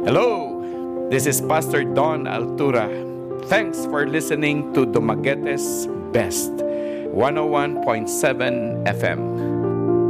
Hello, this is Pastor Don Altura. Thanks for listening to Dumaguete's Best, 101.7 FM.